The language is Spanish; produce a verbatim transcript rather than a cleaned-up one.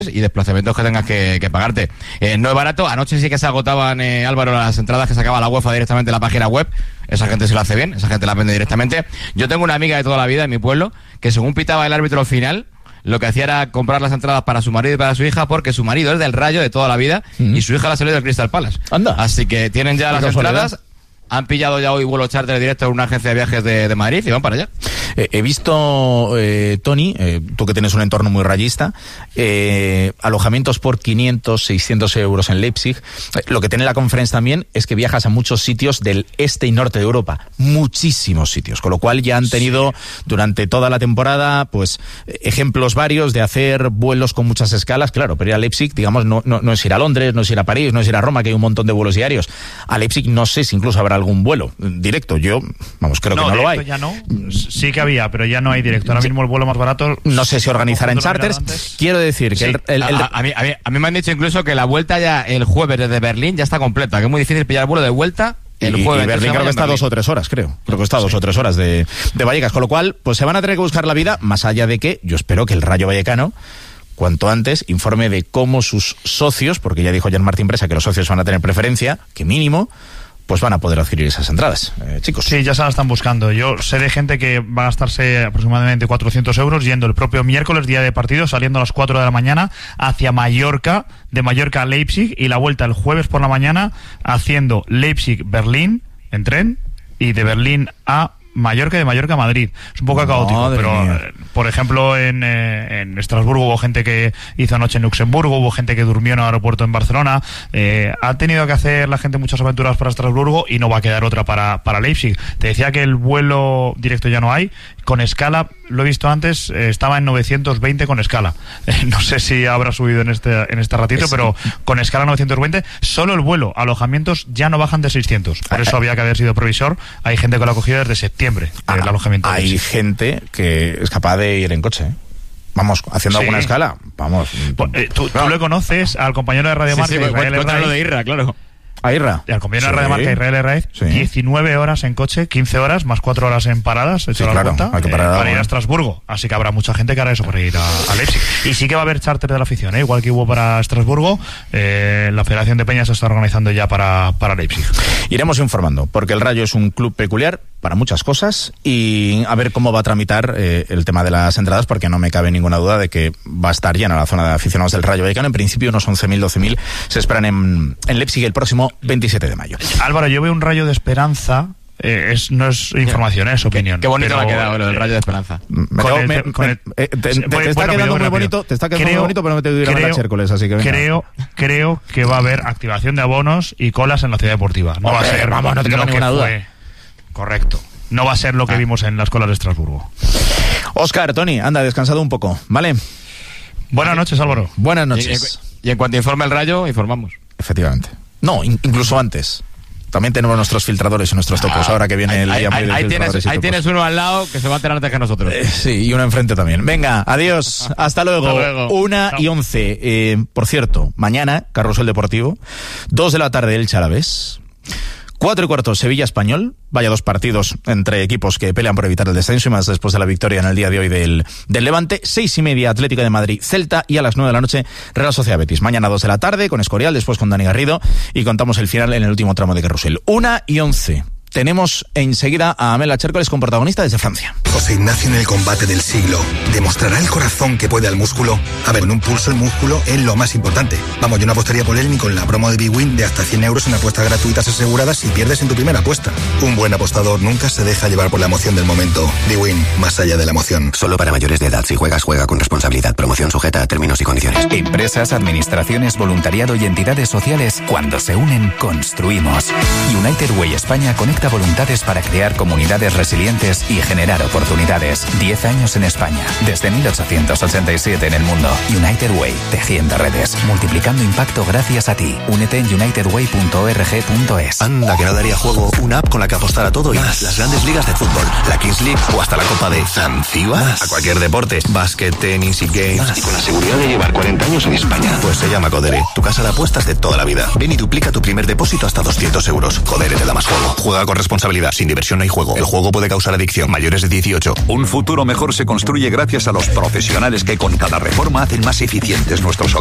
y desplazamientos que tengas que, que pagarte. Eh, no es barato. Anoche sí que se agotaban, eh, Álvaro, las entradas que sacaba la UEFA directamente en la página web. Esa gente se lo hace bien, esa gente la vende directamente. Yo tengo una amiga de toda la vida en mi pueblo que según pitaba el árbitro final, lo que hacía era comprar las entradas para su marido y para su hija, porque su marido es del Rayo de toda la vida mm. y su hija la ha salido del Crystal Palace. Anda. Así que tienen ya las entradas. Han pillado ya hoy vuelo charter directo en una agencia de viajes de, de Madrid y van para allá. Eh, he visto, eh, Tony, eh, tú que tienes un entorno muy rayista, eh, alojamientos por quinientos, seiscientos euros en Leipzig. Eh, lo que tiene la Conference también es que viajas a muchos sitios del este y norte de Europa, muchísimos sitios, con lo cual ya han tenido sí. durante toda la temporada pues ejemplos varios de hacer vuelos con muchas escalas. Claro, pero ir a Leipzig, digamos, no, no, no es ir a Londres, no es ir a París, no es ir a Roma, que hay un montón de vuelos diarios. A Leipzig no sé si incluso habrá algún vuelo directo. Yo, vamos, creo no, que no lo hay. Ya no. Sí que había, pero ya no hay directo. Ahora mismo el vuelo más barato... No sé si organizará en charters. Quiero decir que... Sí. El, el, el... A, a, mí, a, mí, a mí me han dicho incluso que la vuelta ya el jueves desde Berlín ya está completa, que es muy difícil pillar el vuelo de vuelta. El y, jueves y Berlín creo que está dos o tres horas, creo. Creo que está dos sí. o tres horas de, de Vallecas. Con lo cual, pues se van a tener que buscar la vida, más allá de que yo espero que el Rayo Vallecano cuanto antes informe de cómo sus socios, porque ya dijo Jan Martín Presa que los socios van a tener preferencia, que mínimo, pues van a poder adquirir esas entradas, eh, chicos. Sí, ya se las están buscando. Yo sé de gente que va a gastarse aproximadamente cuatrocientos euros yendo el propio miércoles, día de partido, saliendo a las cuatro de la mañana hacia Mallorca, de Mallorca a Leipzig, y la vuelta el jueves por la mañana haciendo Leipzig-Berlín en tren y de Berlín a Mallorca y de Mallorca a Madrid. Es un poco caótico, Madre pero mía. Por ejemplo en, eh, en Estrasburgo hubo gente que hizo anoche en Luxemburgo, hubo gente que durmió en el aeropuerto en Barcelona. Eh, ha tenido que hacer la gente muchas aventuras para Estrasburgo y no va a quedar otra para, para Leipzig. Te decía que el vuelo directo ya no hay. Con escala, lo he visto antes, eh, estaba en novecientos veinte con escala. Eh, no sé si habrá subido en este en este ratito, es, pero con escala novecientos veinte, solo el vuelo, alojamientos ya no bajan de seiscientos. Por eso había que haber sido provisor. Hay gente que lo ha cogido desde septiembre, ah, el alojamiento. Hay gente que es capaz de ir en coche, ¿eh? Vamos, haciendo sí. alguna escala, vamos. Pues, eh, tú, no. tú le conoces al compañero de Radio Marca, sí, sí, Israel Herraiz, de Irra, claro. A Irra. Y al compañero sí. de Radio Marca, Israel Herraiz, sí. diecinueve horas en coche, quince horas, más cuatro horas en paradas, hecho sí, la claro, cuenta, hay que parar eh, para ir a Estrasburgo. Así que habrá mucha gente que hará eso para ir a, a Leipzig. Y sí que va a haber charter de la afición, ¿eh? Igual que hubo para Estrasburgo, eh, la Federación de Peñas se está organizando ya para, para Leipzig. Iremos informando, porque el Rayo es un club peculiar para muchas cosas, y a ver cómo va a tramitar eh, el tema de las entradas, porque no me cabe ninguna duda de que va a estar llena la zona de aficionados del Rayo Vallecano. En principio unos once mil, doce mil se esperan en, en Leipzig el próximo veintisiete de mayo. Álvaro, yo veo un rayo de esperanza. Eh, es, no es información, es opinión. Qué, qué bonito pero, me ha quedado lo del Rayo de Esperanza. Te está quedando muy bonito, te está quedando muy bonito, pero me tengo que ir a ver a Chércoles, así que venga. Creo, creo que va a haber activación de abonos y colas en la ciudad deportiva. No Hombre, va a ser, vamos, no te queda ninguna duda. Fue. Correcto. No va a ser lo que ah. vimos en las colas de Estrasburgo. Óscar, Tony, anda, descansado un poco, ¿vale? Buenas noches, Álvaro. Buenas noches. Y, y en cuanto informe el Rayo, informamos. Efectivamente. No, in- incluso antes. También tenemos nuestros filtradores y nuestros topos, ah, ahora que viene el día muy de ahí filtradores tienes, y ahí topos. tienes uno al lado que se va a enterar antes que nosotros. Eh, sí, y uno enfrente también. Venga, adiós. Hasta luego. Hasta luego. Una y once. Eh, por cierto, mañana, Carrusel Deportivo. Dos de la tarde, el Alavés. Cuatro y cuarto, Sevilla Español. Vaya dos partidos entre equipos que pelean por evitar el descenso, y más después de la victoria en el día de hoy del, del Levante. Seis y media, Atlético de Madrid, Celta, y a las nueve de la noche, Real Sociedad Betis. Mañana dos de la tarde con Escorial, después con Dani Garrido, y contamos el final en el último tramo de Carrusel. Una y once. Tenemos enseguida a Amela Chércoles con protagonista desde Francia. José Ignacio en el combate del siglo. ¿Demostrará el corazón que puede al músculo? A ver, en un pulso el músculo es lo más importante. Vamos, yo no apostaría por él ni con la promo de Big Win de hasta cien euros en apuestas gratuitas aseguradas si pierdes en tu primera apuesta. Un buen apostador nunca se deja llevar por la emoción del momento. Big Win, más allá de la emoción. Solo para mayores de edad. Si juegas, juega con responsabilidad. Promoción sujeta a términos y condiciones. Empresas, administraciones, voluntariado y entidades sociales, cuando se unen, construimos. United Way España conecta voluntades para crear comunidades resilientes y generar oportunidades. Diez años en España, desde mil ochocientos ochenta y siete en el mundo. United Way, tejiendo redes, multiplicando impacto gracias a ti. Únete en united way punto org punto es. Anda, que no daría juego una app con la que apostar a todo y más. Las grandes ligas de fútbol, la Kings League o hasta la Copa de Zanzíbar. A cualquier deporte, básquet, tenis y games. Más. Y con la seguridad de llevar cuarenta años en España. Pues se llama Codere, tu casa de apuestas de toda la vida. Ven y duplica tu primer depósito hasta doscientos euros. Codere te da más juego. Juega con con responsabilidad. Sin diversión no hay juego. El juego puede causar adicción. Mayores de dieciocho. Un futuro mejor se construye gracias a los profesionales que con cada reforma hacen más eficientes nuestros hogares.